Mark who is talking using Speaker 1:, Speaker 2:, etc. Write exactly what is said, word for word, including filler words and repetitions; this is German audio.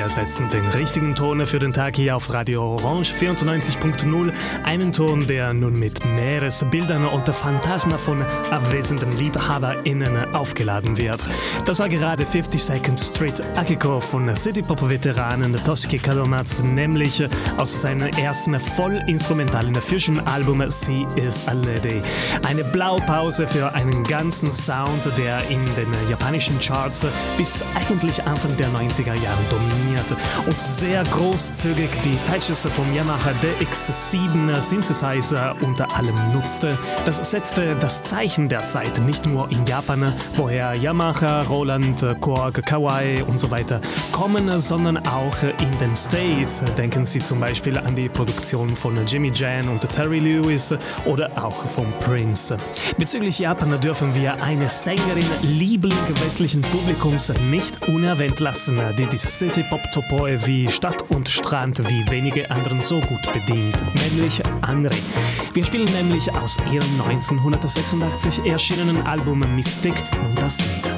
Speaker 1: Wir setzen den richtigen Ton für den Tag hier auf Radio Orange vierundneunzig Punkt null. Einen Ton, der nun mit Meeresbildern und der Phantasma von abwesenden LiebhaberInnen aufgeladen wird. Das war gerade fifty Second Street Akiko von Citypop-Veteranen Toshiki Kadomatsu, nämlich aus seinem ersten voll instrumentalen Fusion-Album See Is a Lady. Eine Blaupause für einen ganzen Sound, der in den japanischen Charts bis eigentlich Anfang der neunziger Jahre dominiert und sehr großzügig die Patches vom Yamaha D X sieben Synthesizer unter allem nutzte. Das setzte das Zeichen der Zeit, nicht nur in Japan, woher Yamaha, Roland, Korg, Kawai und so weiter kommen, sondern auch in den States. Denken Sie zum Beispiel an die Produktion von Jimmy Jam und Terry Lewis oder auch von Prince. Bezüglich Japan dürfen wir eine Sängerin Liebling westlichen Publikums nicht unerwähnt lassen, die die City-Pop-Topoi wie Stadt und Strand wie wenige anderen so gut bedient, nämlich Andre. Wir spielen nämlich aus ihrem neunzehnhundertsechsundachtzig erschienenen Album Mystique nun das Lied.